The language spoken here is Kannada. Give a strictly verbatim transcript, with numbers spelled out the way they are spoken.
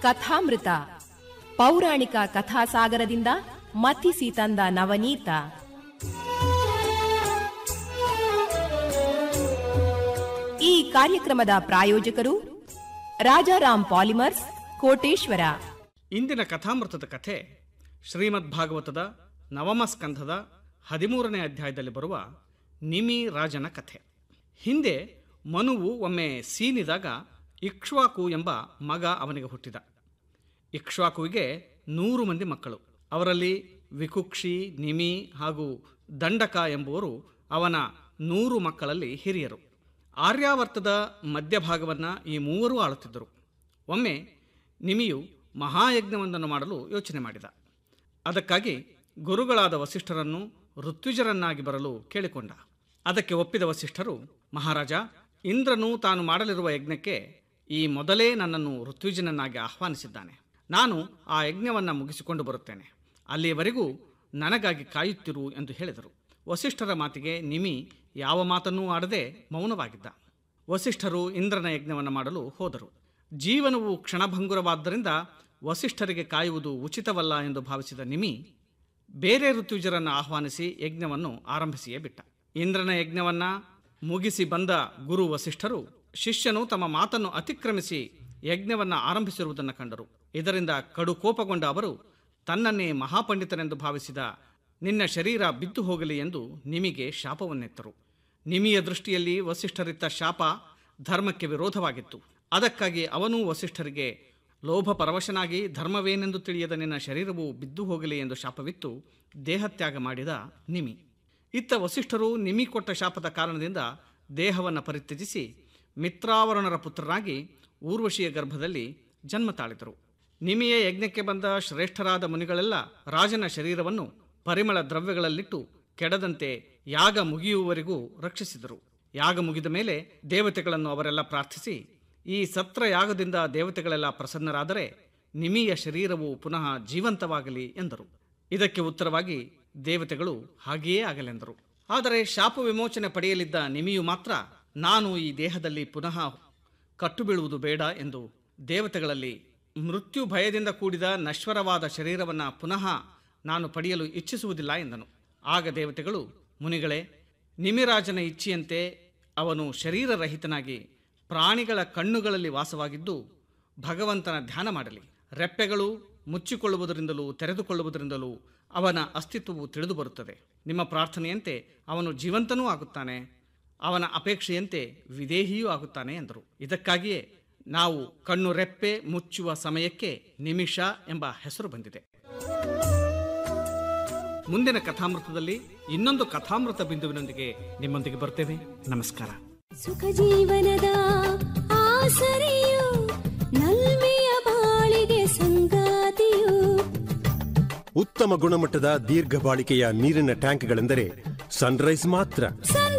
ಕಥಾಮೃತ ಪೌರಾಣಿಕ ಕಥಾಸಾಗರದಿಂದ ಮಥಿಸಿ ತಂದ ನವನೀತ. ಈ ಕಾರ್ಯಕ್ರಮದ ಪ್ರಾಯೋಜಕರು ರಾಜಾರಾಮ್ ಪಾಲಿಮರ್ಸ್, ಕೋಟೇಶ್ವರ. ಇಂದಿನ ಕಥಾಮೃತದ ಕಥೆ ಶ್ರೀಮದ್ ಭಾಗವತದ ನವಮ ಸ್ಕಂಧದ ಹದಿಮೂರನೇ ಅಧ್ಯಾಯದಲ್ಲಿ ಬರುವ ನಿಮಿ ರಾಜನ ಕಥೆ. ಹಿಂದೆ ಮನುವು ಒಮ್ಮೆ ಸೀನಿದಾಗ ಇಕ್ಷ್ವಾಕು ಎಂಬ ಮಗ ಅವನಿಗೆ ಹುಟ್ಟಿದ. ಇಕ್ಷ್ವಾಕುವಿಗೆ ನೂರು ಮಂದಿ ಮಕ್ಕಳು. ಅವರಲ್ಲಿ ವಿಕುಕ್ಷಿ, ನಿಮಿ ಹಾಗೂ ದಂಡಕ ಎಂಬುವರು ಅವನ ನೂರು ಮಕ್ಕಳಲ್ಲಿ ಹಿರಿಯರು. ಆರ್ಯಾವರ್ತದ ಮಧ್ಯಭಾಗವನ್ನು ಈ ಮೂವರು ಆಳುತ್ತಿದ್ದರು. ಒಮ್ಮೆ ನಿಮಿಯು ಮಹಾಯಜ್ಞವೊಂದನ್ನು ಮಾಡಲು ಯೋಚನೆ ಮಾಡಿದ. ಅದಕ್ಕಾಗಿ ಗುರುಗಳಾದ ವಸಿಷ್ಠರನ್ನು ಋತ್ವಿಜರನ್ನಾಗಿ ಬರಲು ಕೇಳಿಕೊಂಡ. ಅದಕ್ಕೆ ಒಪ್ಪಿದ ವಸಿಷ್ಠರು, ಮಹಾರಾಜ, ಇಂದ್ರನು ತಾನು ಮಾಡಲಿರುವ ಯಜ್ಞಕ್ಕೆ ಈ ಮೊದಲೇ ನನ್ನನ್ನು ಋತ್ವಿಜನನ್ನಾಗಿ ಆಹ್ವಾನಿಸಿದ್ದಾನೆ. ನಾನು ಆ ಯಜ್ಞವನ್ನು ಮುಗಿಸಿಕೊಂಡು ಬರುತ್ತೇನೆ. ಅಲ್ಲಿಯವರೆಗೂ ನನಗಾಗಿ ಕಾಯುತ್ತಿರು ಎಂದು ಹೇಳಿದರು. ವಸಿಷ್ಠರ ಮಾತಿಗೆ ನಿಮಿ ಯಾವ ಮಾತನ್ನೂ ಆಡದೆ ಮೌನವಾಗಿದ್ದ. ವಸಿಷ್ಠರು ಇಂದ್ರನ ಯಜ್ಞವನ್ನು ಮಾಡಲು ಹೋದರು. ಜೀವನವು ಕ್ಷಣಭಂಗುರವಾದ್ದರಿಂದ ವಸಿಷ್ಠರಿಗೆ ಕಾಯುವುದು ಉಚಿತವಲ್ಲ ಎಂದು ಭಾವಿಸಿದ ನಿಮಿ ಬೇರೆ ಋತ್ವಿಜರನ್ನು ಆಹ್ವಾನಿಸಿ ಯಜ್ಞವನ್ನು ಆರಂಭಿಸಿಯೇ ಬಿಟ್ಟ. ಇಂದ್ರನ ಯಜ್ಞವನ್ನು ಮುಗಿಸಿ ಬಂದ ಗುರು ವಸಿಷ್ಠರು ಶಿಷ್ಯನು ತಮ್ಮ ಮಾತನ್ನು ಅತಿಕ್ರಮಿಸಿ ಯಜ್ಞವನ್ನು ಆರಂಭಿಸಿರುವುದನ್ನು ಕಂಡರು. ಇದರಿಂದ ಕಡು ಕೋಪಗೊಂಡ ಅವರು ತನ್ನನ್ನೇ ಮಹಾಪಂಡಿತನೆಂದು ಭಾವಿಸಿದ ನಿನ್ನ ಶರೀರ ಬಿದ್ದು ಹೋಗಲಿ ಎಂದು ನಿಮಿಗೆ ಶಾಪವನ್ನೆತ್ತರು. ನಿಮಿಯ ದೃಷ್ಟಿಯಲ್ಲಿ ವಸಿಷ್ಠರಿತ್ತ ಶಾಪ ಧರ್ಮಕ್ಕೆ ವಿರೋಧವಾಗಿತ್ತು. ಅದಕ್ಕಾಗಿ ಅವನೂ ವಸಿಷ್ಠರಿಗೆ ಲೋಭ ಪರವಶನಾಗಿ ಧರ್ಮವೇನೆಂದು ತಿಳಿಯದ ನಿನ್ನ ಶರೀರವು ಬಿದ್ದು ಹೋಗಲಿ ಎಂದು ಶಾಪವಿತ್ತು ದೇಹತ್ಯಾಗ ಮಾಡಿದ ನಿಮಿ. ಇತ್ತ ವಸಿಷ್ಠರು ನಿಮಿ ಕೊಟ್ಟ ಶಾಪದ ಕಾರಣದಿಂದ ದೇಹವನ್ನು ಪರಿತ್ಯಜಿಸಿ ಮಿತ್ರಾವರುಣರ ಪುತ್ರರಾಗಿ ಊರ್ವಶಿಯ ಗರ್ಭದಲ್ಲಿ ಜನ್ಮ ತಾಳಿದರು. ನಿಮಿಯ ಯಜ್ಞಕ್ಕೆ ಬಂದ ಶ್ರೇಷ್ಠರಾದ ಮುನಿಗಳೆಲ್ಲ ರಾಜನ ಶರೀರವನ್ನು ಪರಿಮಳ ದ್ರವ್ಯಗಳಲ್ಲಿಟ್ಟು ಕೆಡದಂತೆ ಯಾಗ ಮುಗಿಯುವವರೆಗೂ ರಕ್ಷಿಸಿದರು. ಯಾಗ ಮುಗಿದ ಮೇಲೆ ದೇವತೆಗಳನ್ನು ಅವರೆಲ್ಲ ಪ್ರಾರ್ಥಿಸಿ, ಈ ಸತ್ರ ಯಾಗದಿಂದ ದೇವತೆಗಳೆಲ್ಲ ಪ್ರಸನ್ನರಾದರೆ ನಿಮಿಯ ಶರೀರವು ಪುನಃ ಜೀವಂತವಾಗಲಿ ಎಂದರು. ಇದಕ್ಕೆ ಉತ್ತರವಾಗಿ ದೇವತೆಗಳು ಹಾಗೆಯೇ ಆಗಲೆಂದರು. ಆದರೆ ಶಾಪ ವಿಮೋಚನೆ ಪಡೆಯಲಿದ್ದ ನಿಮಿಯು ಮಾತ್ರ ನಾನು ಈ ದೇಹದಲ್ಲಿ ಪುನಃ ಕಟ್ಟು ಬೀಳುವುದು ಬೇಡ ಎಂದು ದೇವತೆಗಳಲ್ಲಿ ಮೃತ್ಯು ಭಯದಿಂದ ಕೂಡಿದ ನಶ್ವರವಾದ ಶರೀರವನ್ನು ಪುನಃ ನಾನು ಪಡೆಯಲು ಇಚ್ಛಿಸುವುದಿಲ್ಲ ಎಂದನು. ಆಗ ದೇವತೆಗಳು, ಮುನಿಗಳೇ, ನಿಮಿರಾಜನ ಇಚ್ಛೆಯಂತೆ ಅವನು ಶರೀರರಹಿತನಾಗಿ ಪ್ರಾಣಿಗಳ ಕಣ್ಣುಗಳಲ್ಲಿ ವಾಸವಾಗಿದ್ದು ಭಗವಂತನ ಧ್ಯಾನ ಮಾಡಲಿ. ರೆಪ್ಪೆಗಳು ಮುಚ್ಚಿಕೊಳ್ಳುವುದರಿಂದಲೂ ತೆರೆದುಕೊಳ್ಳುವುದರಿಂದಲೂ ಅವನ ಅಸ್ತಿತ್ವವು ತಿಳಿದು ಬರುತ್ತದೆ. ನಿಮ್ಮ ಪ್ರಾರ್ಥನೆಯಂತೆ ಅವನು ಜೀವಂತನೂ ಆಗುತ್ತಾನೆ, ಅವನ ಅಪೇಕ್ಷೆಯಂತೆ ವಿದೇಹಿಯೂ ಆಗುತ್ತಾನೆ ಎಂದರು. ಇದಕ್ಕಾಗಿಯೇ ನಾವು ಕಣ್ಣು ರೆಪ್ಪೆ ಮುಚ್ಚುವ ಸಮಯಕ್ಕೆ ನಿಮಿಷ ಎಂಬ ಹೆಸರು ಬಂದಿದೆ. ಮುಂದಿನ ಕಥಾಮೃತದಲ್ಲಿ ಇನ್ನೊಂದು ಕಥಾಮೃತ ಬಿಂದುವಿನೊಂದಿಗೆ ನಿಮ್ಮೊಂದಿಗೆ ಬರ್ತೇವೆ. ನಮಸ್ಕಾರ. ಸುಖ ಜೀವನದ ಆಸರೆಯು ನಲ್ಮೆಯ ಬಾಳಿಗೆ ಸಂಗಾತಿಯು. ಉತ್ತಮ ಗುಣಮಟ್ಟದ ದೀರ್ಘ ಬಾಳಿಕೆಯ ನೀರಿನ ಟ್ಯಾಂಕ್ಗಳೆಂದರೆ ಸನ್ರೈಸ್ ಮಾತ್ರ.